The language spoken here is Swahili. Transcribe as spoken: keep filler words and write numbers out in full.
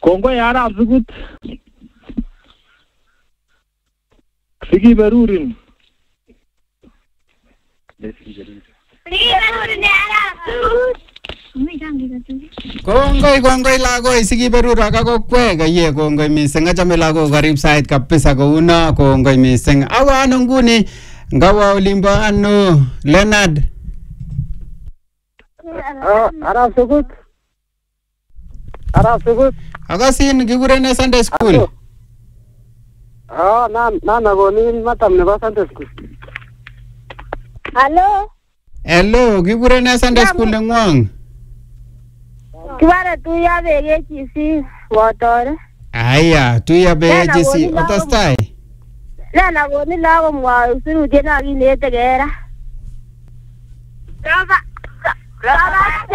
Kongoi arap sukut. Sikiberurin. Sikiberurin arap sukut. Kongoi kongoi lagoi sikiberur akakokwe kaye kongoi mising achame lagok karib sait kabisa kouno kongoi mising awa ano nguni ngawa olimbo ano Leonard Arap sukut. Arap sukut. akasin kikurene Sunday school Ah, nan nan akonin matam nebo Sunday school. Hello. hello kikurene Sunday school nengwong Kibare tuya bege chisi wotore. aya tuya beji si otostai Lena goni lago mwa usuru tena kinete gera. Raba. Raba.